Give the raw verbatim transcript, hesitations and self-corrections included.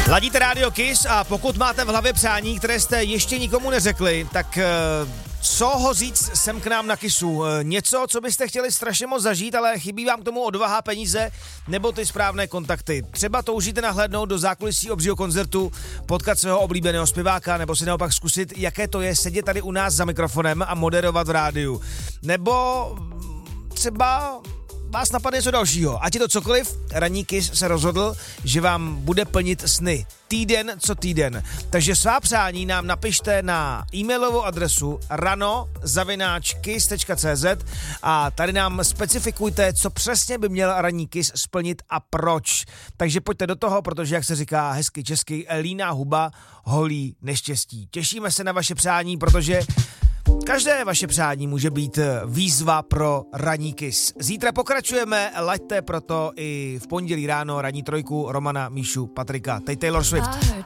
Ladíte Radio Kiss a pokud máte v hlavě přání, které jste ještě nikomu neřekli, tak co ho říct sem k nám na Kissu? Něco, co byste chtěli strašně moc zažít, ale chybí vám k tomu odvaha, peníze nebo ty správné kontakty. Třeba toužíte nahlédnout do zákulisí obřího koncertu, potkat svého oblíbeného zpěváka nebo si naopak zkusit, jaké to je sedět tady u nás za mikrofonem a moderovat v rádiu. Nebo třeba vás napadne něco dalšího. Ať je to cokoliv, Ranní Kiss se rozhodl, že vám bude plnit sny. Týden co týden. Takže svá přání nám napište na e-mailovou adresu rano zavináč kiss tečka cz a tady nám specifikujte, co přesně by měl Ranní Kiss splnit a proč. Takže pojďte do toho, protože, jak se říká hezky česky, líná huba holí neštěstí. Těšíme se na vaše přání, protože každé vaše přání může být výzva pro Ranní Kiss. Zítra pokračujeme, laďte proto i v pondělí ráno Ranní trojku Romana, Míšu, Patrika. Teď Taylor Swift.